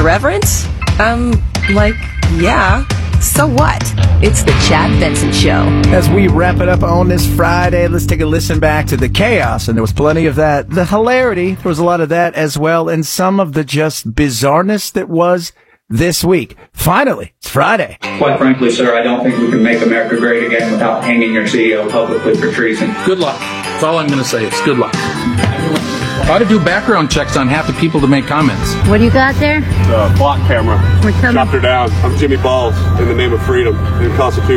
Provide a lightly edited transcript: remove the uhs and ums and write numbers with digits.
irreverent? Yeah. So what? It's the Chad Benson Show. As we wrap it up on this Friday, let's take a listen back to the chaos, and there was plenty of that. The hilarity, there was a lot of that as well, and some of the just bizarreness that was this week. Finally, it's Friday. Quite frankly, sir, I don't think we can make America great again without hanging your CEO publicly for treason. Good luck. That's all I'm going to say. It's good luck. Ought to do background checks on half the people to make comments. What do you got there? Block camera. We're coming. Chopped her down. I'm Jimmy Balls in the name of freedom and Constitution.